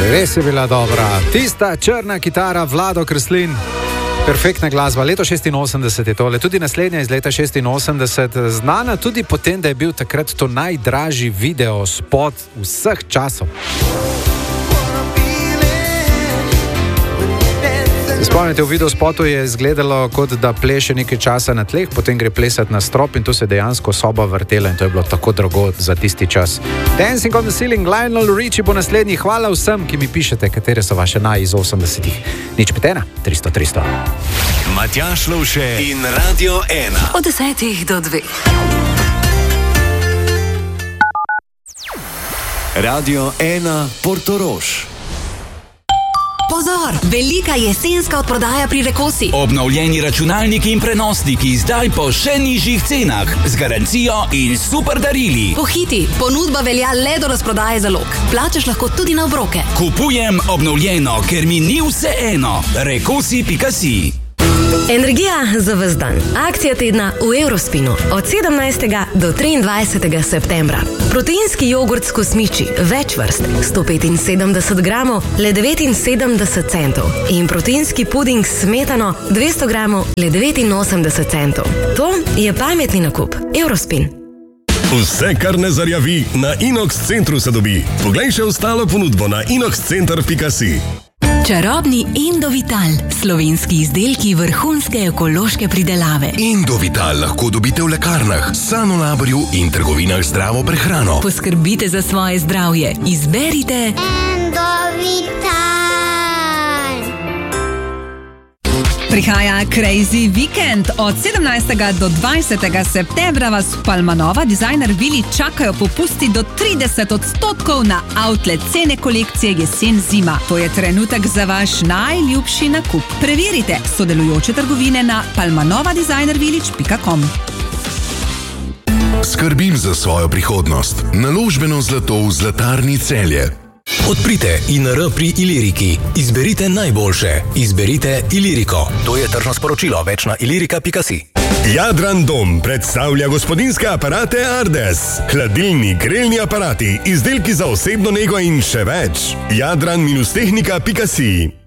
Res je bila dobra. Tista črna kitara Vlado Kreslin. Perfektna glasba. Leto 86 je tole. Tudi naslednja iz leta 86. Znana tudi potem, da je bil takrat to najdražji video spot vseh časov. Spomnite, v videospotu je izgledalo, kot da pleše nekaj časa na tleh, potem gre plesati na strop in tu se dejansko soba vrtela in to je bilo tako drago za tisti čas. Dancing on the Ceiling, Lionel Richie bo naslednji. Hvala vsem, ki mi pišete, katere so vaše naj iz 80-ih. Nič petena, 300. Matjaž Lovše in Radio 1. Od 10 do 2. Radio 1 Portorož. Pozor! Velika jesenska odprodaja pri Rekosi. Obnovljeni računalniki in prenosniki zdaj po še nižjih cenah, z garancijo in super darili. Pohiti, ponudba velja le do razprodaje zalog. Plačaš lahko tudi na obroke. Kupujem obnovljeno, ker mi ni vseeno. Rekosi.si. Energija za ves dan. Akcija tedna v Eurospinu od 17. do 23. septembra. Proteinski jogurt s kosmiči, več vrst, 175 gramov, le 79 centov. In proteinski puding s smetano, 200 gramov, le 89 centov. To je pametni nakup. Eurospin. Vse, kar ne zarjavi, na Inox centru se dobi. Poglej še ostalo ponudbo na inoxcenter.si. Čarobni Endovital, slovenski izdelki vrhunske ekološke pridelave. Endovital lahko dobite v lekarnah, Sanolaborju in trgovinah zdravo prehrano. Poskrbite za svoje zdravje. Izberite Endovital. Prihaja Crazy Weekend. Od 17. do 20. septembra vas v Palmanova Designer Vili čakajo popusti do 30% na outlet cene kolekcije jesen-zima. To je trenutek za vaš najljubši nakup. Preverite sodelujoče trgovine na palmanovadesignervillage.com. Skrbim za svojo prihodnost. Naložbeno zlato v Zlatarni Celje. Odprite INR pri Iliriki. Izberite najboljše. Izberite Iliriko. To je tržno sporočilo. Več na ilirika.si. Jadran Dom predstavlja gospodinjske aparate Ardes. Hladilni, grelni aparati, izdelki za osebno nego in še več. Jadran-tehnika.si.